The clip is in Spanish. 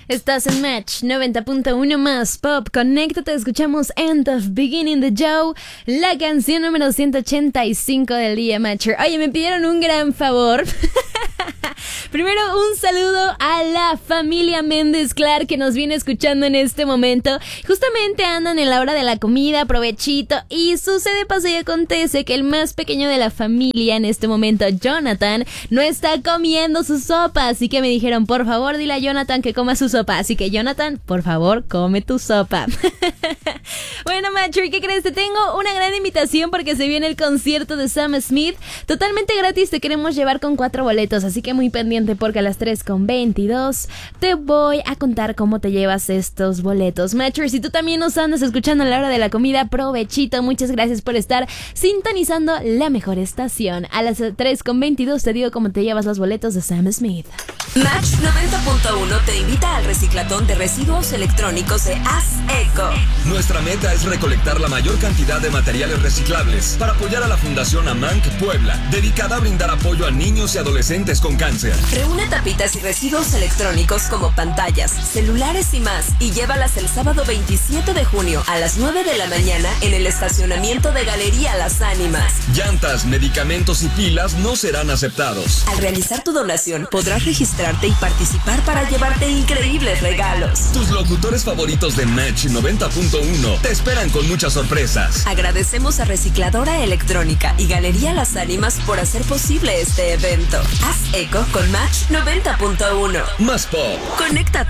Estás en Match 90.1 más Pop. Conéctate, escuchamos End of Beginning the Joe, la canción número 185 del día, Matcher. Oye, me pidieron un gran favor. Primero, un saludo a la familia Méndez Clark que nos viene escuchando en este momento. Justamente andan en la hora de la comida, provechito. Y sucede, pasa y acontece que el más pequeño de la familia en este momento, Jonathan, no está comiendo su sopa. Así que me dijeron, por favor, dile a Jonathan que coma su sopa. Así que, Jonathan, por favor, come tu sopa. Bueno, Matcher, ¿qué crees? Te tengo una gran invitación porque se viene el concierto de Sam Smith. Totalmente gratis, te queremos llevar con 4 boletos. Así que muy pendiente porque a las 3:22 te voy a contar cómo te llevas estos boletos. Matcher, si tú también nos andas escuchando a la hora de la comida, provechito. Muchas gracias por estar sintonizando la mejor estación. A las 3:22 te digo cómo te llevas los boletos de Sam Smith. Match 90.1 te invita al reciclatón de residuos electrónicos de Haz Eco. Nuestra meta es recolectar la mayor cantidad de materiales reciclables para apoyar a la Fundación AMANC Puebla, dedicada a brindar apoyo a niños y adolescentes con cáncer. Reúne tapitas y residuos electrónicos como pantallas, celulares y más y llévalas el sábado 27 de junio a las 9 de la mañana en el estacionamiento de Galería Las Ánimas. Llantas, medicamentos y pilas no serán aceptados. Al realizar tu donación podrás registrarte y participar para llevarte increíbles regalos. Tus locutores favoritos de Match 90.1 te esperan con muchas sorpresas. Agradecemos a Recicladora Electrónica y Galería Las Ánimas por hacer posible este evento. Haz eco con Match 90.1. Más pop. Conéctate.